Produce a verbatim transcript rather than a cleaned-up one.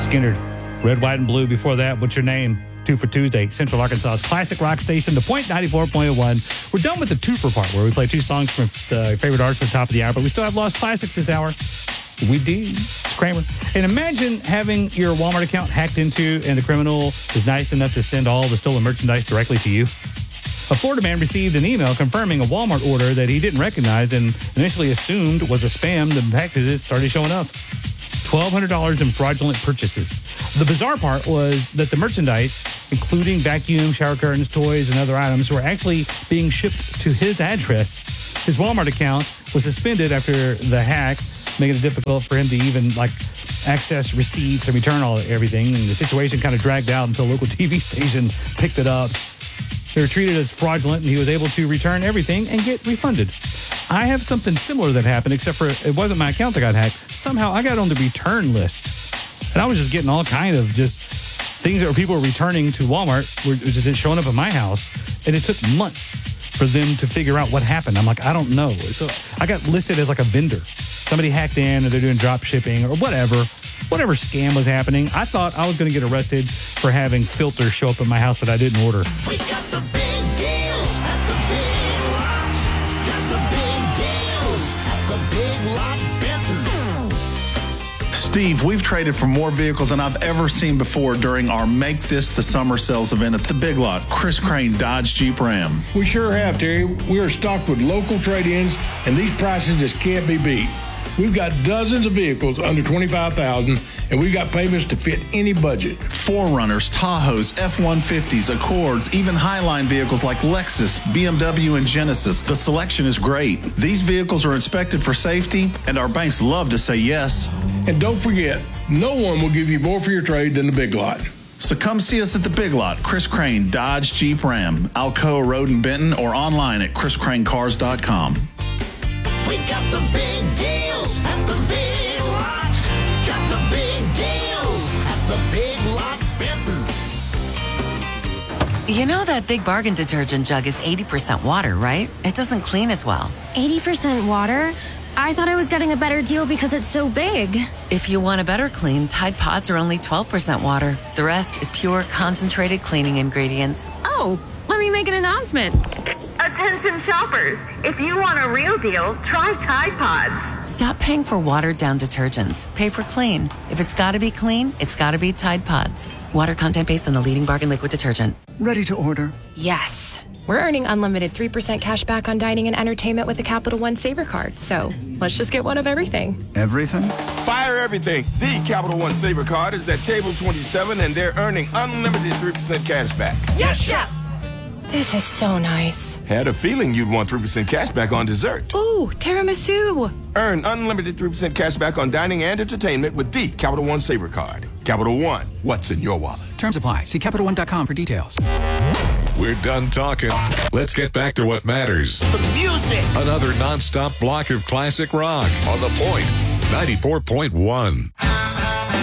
Skinner. Red, White, and Blue. Before that, What's Your Name? Two for Tuesday. Central Arkansas's classic rock station, The Point ninety-four point one. We're done with the two-for part where we play two songs from the favorite artists at the top of the hour, but we still have Lost Classics this hour. We do. It's Kramer. And imagine having your Walmart account hacked into and the criminal is nice enough to send all the stolen merchandise directly to you. A Florida man received an email confirming a Walmart order that he didn't recognize and initially assumed was a spam. The packages started showing up. twelve hundred dollars in fraudulent purchases. The bizarre part was that the merchandise, including vacuum, shower curtains, toys, and other items, were actually being shipped to his address. His Walmart account was suspended after the hack, making it difficult for him to even like access receipts and return all everything. And the situation kind of dragged out until a local T V station picked it up. They were treated as fraudulent, and he was able to return everything and get refunded. I have something similar that happened, except for it wasn't my account that got hacked. Somehow I got on the return list, and I was just getting all kind of just things that were people were returning to Walmart were just showing up at my house, and it took months for them to figure out what happened. I'm like, I don't know. So I got listed as like a vendor. Somebody hacked in, or they're doing drop shipping or whatever. Whatever scam was happening, I thought I was going to get arrested for having filters show up at my house that I didn't order. We got the big deals at the Big Lot. Got the big deals at the Big Lot Benton. Steve, we've traded for more vehicles than I've ever seen before during our Make This the Summer Sales event at the Big Lot. Chris Crane, Dodge Jeep Ram. We sure have, Terry. We are stocked with local trade-ins, and these prices just can't be beat. We've got dozens of vehicles under twenty-five thousand dollars, and we've got payments to fit any budget. four runners, Tahoes, F one fifties, Accords, even Highline vehicles like Lexus, B M W, and Genesis. The selection is great. These vehicles are inspected for safety, and our banks love to say yes. And don't forget, no one will give you more for your trade than the Big Lot. So come see us at the Big Lot. Chris Crane, Dodge Jeep Ram, Alcoa Road in Benton, or online at chris crane cars dot com. We got the big deals at the Big Lot. Got the big deals at the Big Lot Benton. You know that Big Bargain detergent jug is eighty percent water, right? It doesn't clean as well. eighty percent water? I thought I was getting a better deal because it's so big. If you want a better clean, Tide Pods are only twelve percent water. The rest is pure, concentrated cleaning ingredients. Oh, let me make an announcement. Attention shoppers, if you want a real deal, try Tide Pods. Stop paying for watered-down detergents. Pay for clean. If it's got to be clean, it's got to be Tide Pods. Water content based on the leading bargain liquid detergent. Ready to order? Yes. We're earning unlimited three percent cash back on dining and entertainment with the Capital One Saver Card. So let's just get one of everything. Everything? Fire everything. The Capital One Saver Card is at table twenty-seven, and they're earning unlimited three percent cash back. Yes, Chef! This is so nice. Had a feeling you'd want three percent cash back on dessert. Ooh, tiramisu. Earn unlimited three percent cash back on dining and entertainment with the Capital One Saver Card. Capital One, what's in your wallet? Terms apply. See Capital One dot com for details. We're done talking. Let's get back to what matters. The music. Another nonstop block of classic rock on The Point ninety-four point one.